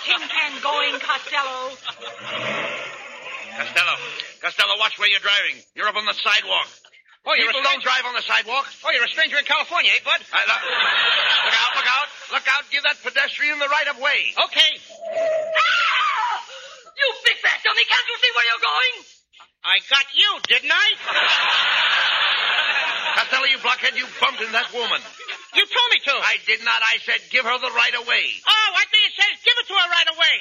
tin can going, Costello. Costello, watch where you're driving. You're up on the sidewalk. Oh, People don't drive on the sidewalk. Oh, you're a stranger in California, eh, Bud? Look out. Give that pedestrian the right of way. Okay. Ah! You big fat dummy, can't you see where you're going? I got you, didn't I? Costello, you blockhead, you bumped into that woman. You told me to. I did not. I said give her the right of way. Oh, I think it says give it to her right away.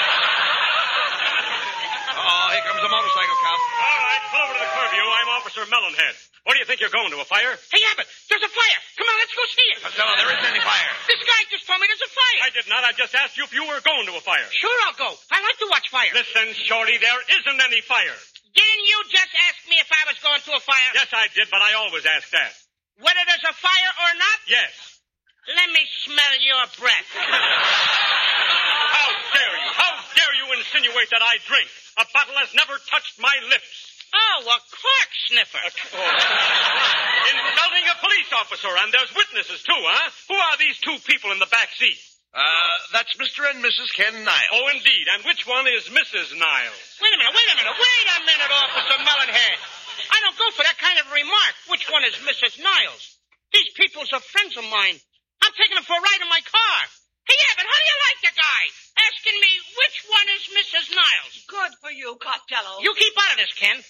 Oh, here comes a motorcycle cop. All right, pull over to the curb, you. I'm Officer Melonhead. Where do you think you're going, to a fire? Hey, Abbott, there's a fire. Come on, let's go see it. Costello, there isn't any fire. This guy just told me there's a fire. I did not. I just asked you if you were going to a fire. Sure, I'll go. I like to watch fire. Listen, Shorty, there isn't any fire. Didn't you just ask me if I was going to a fire? Yes, I did, but I always ask that. Whether there's a fire or not? Yes. Let me smell your breath. How dare you? How dare you insinuate that I drink? A bottle has never touched my lips. Oh, a cork sniffer. Insulting a police officer, and there's witnesses, too, huh? Who are these two people in the back seat? That's Mr. and Mrs. Ken Niles. Oh, indeed. And which one is Mrs. Niles? Wait a minute, Officer Melonhead. I don't go for that kind of remark. Which one is Mrs. Niles? These people's are friends of mine. I'm taking them for a ride in my car. Hey, Abbott, how do you like the guy? Asking me which one is Mrs. Niles. Good for you, Costello. You keep out of this, Ken.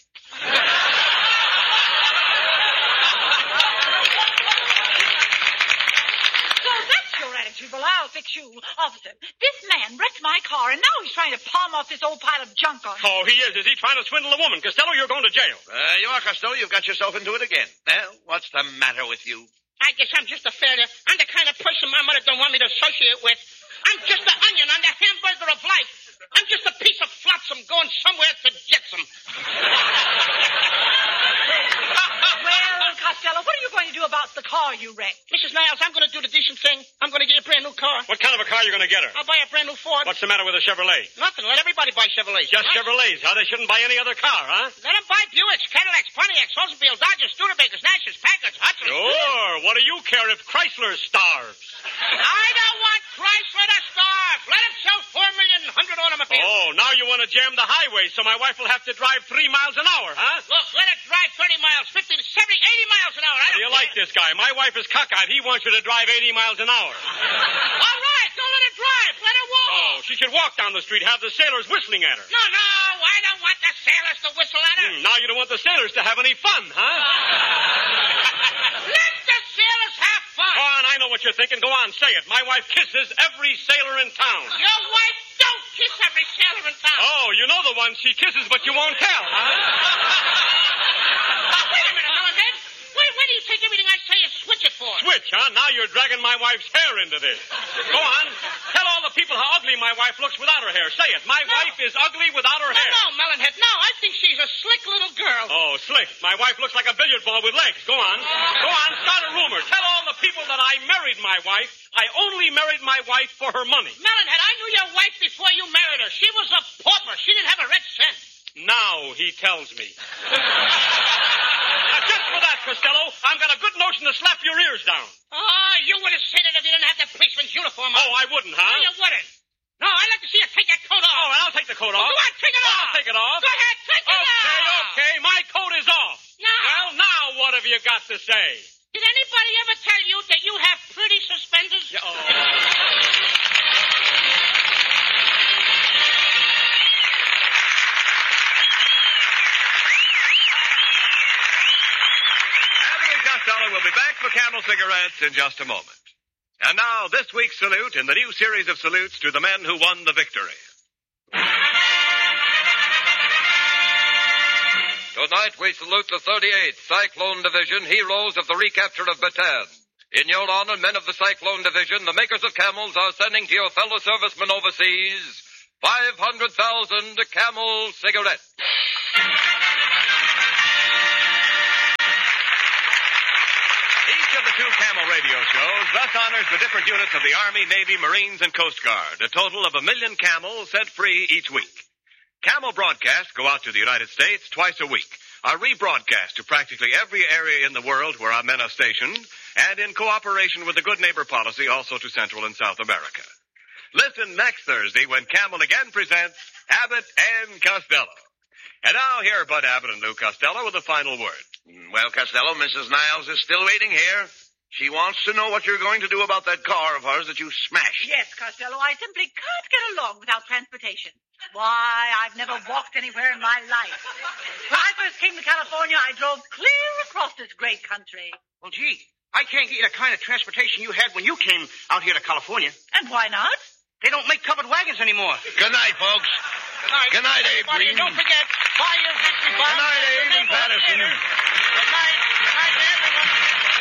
So that's your attitude. Well, I'll fix you. Officer, this man wrecked my car, and now he's trying to palm off this old pile of junk on me. Oh, he is. Is he trying to swindle a woman? Costello, you're going to jail. You are, Costello. You've got yourself into it again. Well, what's the matter with you? I guess I'm just a failure. I'm the kind of person my mother don't want me to associate with. I'm just an onion on the hamburger of life. I'm just a piece of flotsam going somewhere to jetsam. Well, Costello, what are you going to do about the car you wrecked? Mrs. Niles, I'm going to do the decent thing. I'm going to get you a brand new car. What kind of a car are you going to get her? I'll buy a brand new Ford. What's the matter with a Chevrolet? Nothing. Let everybody buy Chevrolets. Just Chevrolets, huh? They shouldn't buy any other car, huh? Let them buy Buicks, Cadillacs, Pontiacs, Oldsmobile, Dodgers, Studebakers, Nashes, Packards, Hudsons. Sure. What do you care if Chrysler starves? I don't want Chrysler to starve. Let him sell 4,100,000 automobiles. Oh, now you want to jam the highway so my wife will have to drive 3 miles an hour, huh? Look, let it drive 30 miles, 50, 70, 80 miles an hour. I How do don't you like this guy? My wife is cockeyed. He wants you to drive 80 miles an hour. All right, don't let it drive. Let it walk. Oh, she should walk down the street, have the sailors whistling at her. No, I don't want the sailors to whistle at her. Now you don't want the sailors to have any fun, huh? Let the sailors have fun. Go on, I know what you're thinking. Go on, say it. My wife kisses every sailor in town. Your wife don't kiss every sailor in town. Oh, you know the one she kisses, but you won't tell, huh? Wait a minute, Melonhead. Where do you take everything I say and switch it for? Switch, huh? Now you're dragging my wife's hair into this. Go on. Tell all the people how ugly my wife looks without her hair. Say it. My wife is ugly without her hair. No, Melonhead, no. I think she's a slick little girl. Oh, slick. My wife looks like a billiard ball with legs. Go on. Go on, start a rumor. Tell all the people that I married my wife. I only married my wife for her money. Melonhead, I knew your wife before you married her. She was a pauper. She didn't have a red cent. Now he tells me. Now, just for that, Costello, I've got a good notion to slap your ears down. Oh, you would have said it if you didn't have the policeman's uniform on. Oh, I wouldn't, huh? No, you wouldn't. No, I'd like to see you take that coat off. Oh, and I'll take the coat off. Go on, take it off. I'll take it off. Go ahead, take it off. Okay. My coat is off. Now. Well, now what have you got to say? Did anybody ever tell you that you have pretty suspenders? Costello will be back for Camel Cigarettes in just a moment. And now, this week's salute in the new series of salutes to the men who won the victory. Tonight we salute the 38th Cyclone Division, heroes of the recapture of Bataan. In your honor, men of the Cyclone Division, the makers of Camels are sending to your fellow servicemen overseas 500,000 Camel cigarettes. Each of the two Camel radio shows thus honors the different units of the Army, Navy, Marines, and Coast Guard, a total of 1 million camels set free each week. Camel broadcasts go out to the United States twice a week, are rebroadcast to practically every area in the world where our men are stationed, and in cooperation with the Good Neighbor policy also to Central and South America. Listen next Thursday when Camel again presents Abbott and Costello. And now here are Bud Abbott and Lou Costello with the final word. Well, Costello, Mrs. Niles is still waiting here. She wants to know what you're going to do about that car of hers that you smashed. Yes, Costello, I simply can't get along without transportation. Why, I've never walked anywhere in my life. When I first came to California, I drove clear across this great country. Well, gee, I can't get you the kind of transportation you had when you came out here to California. And why not? They don't make covered wagons anymore. Good night, folks. Good night. Good night, Abe Everybody, Green. Don't forget, buy your victory bond. Good night, Abe and Patterson. Good night.